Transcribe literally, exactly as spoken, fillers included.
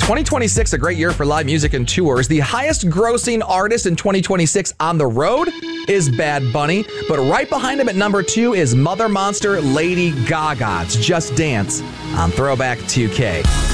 twenty twenty-six, a great year for live music and tours. The highest grossing artist in twenty twenty-six on the road is Bad Bunny, but right behind him at number two is Mother Monster Lady Gaga. It's Just Dance on Throwback two K.